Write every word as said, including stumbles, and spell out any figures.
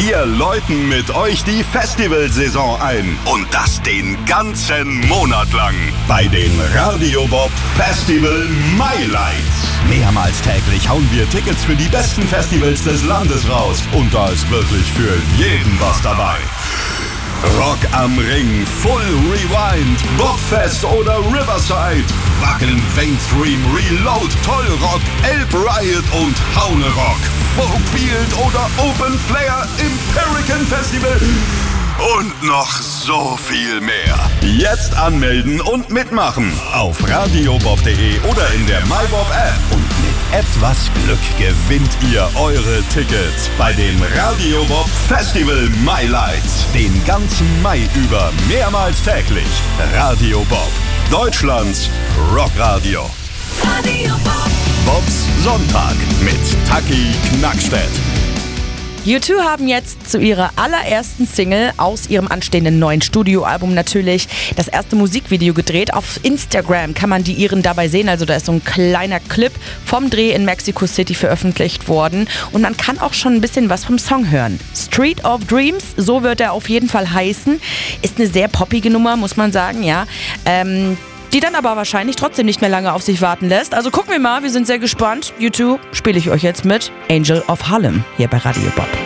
Wir läuten mit euch die Festivalsaison ein. Und das den ganzen Monat lang. Bei den Radio Bob Festival Highlights. Mehrmals täglich hauen wir Tickets für die besten Festivals des Landes raus. Und da ist wirklich für jeden was dabei. Rock am Ring, Full Rewind, Bobfest oder Riverside, Wacken, Mainstream, Reload, Tollrock, Elb Riot und Haune Rock, Folkfield oder Open Flair im Hurricane Festival und noch so viel mehr. Jetzt anmelden und mitmachen auf radiobob punkt de oder in der MyBob-App. Und mit etwas Glück gewinnt ihr eure Tickets bei den Radio Bob Festival Highlights. Den ganzen Mai über mehrmals täglich. Radio Bob, Deutschlands Rockradio. Radio Bob. Bobs Sonntag mit Taki Knackstedt. U zwei haben jetzt zu ihrer allerersten Single aus ihrem anstehenden neuen Studioalbum natürlich das erste Musikvideo gedreht. Auf Instagram kann man die Iren dabei sehen. Also da ist so ein kleiner Clip vom Dreh in Mexico City veröffentlicht worden. Und man kann auch schon ein bisschen was vom Song hören. Street of Dreams, so wird er auf jeden Fall heißen. Ist eine sehr poppige Nummer, muss man sagen, ja. Ähm... die dann aber wahrscheinlich trotzdem nicht mehr lange auf sich warten lässt. Also gucken wir mal, wir sind sehr gespannt. U zwei spiele ich euch jetzt mit Angel of Harlem hier bei Radio Bob.